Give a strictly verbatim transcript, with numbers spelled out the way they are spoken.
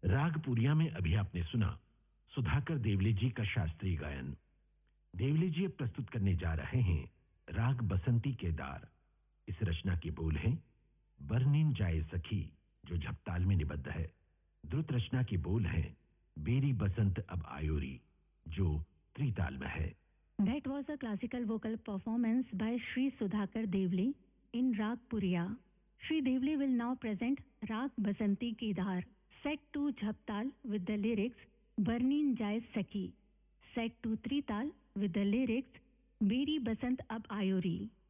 रागपुरिया में अभी आपने सुना सुधाकर देवले जी का शास्त्रीय गायन। देवले जी अब प्रस्तुत करने जा रहे हैं राग बसंती केदार। इस रचना के बोल हैं बरनीन जाए सखी, जो झपताल में निबद्ध है। द्रुत रचना के बोल हैं बेरी बसंत अब आयोरी, जो त्रिताल में है। That was a classical vocal performance by Sri Sudhakar Devle in Rag Puriya. Sri Devle will now present Rag Basanti Kedar, set to Jhaptal with the lyrics Barnin Jai Sakhi, set to Trital with the lyrics Meri Basant Ab Ayori.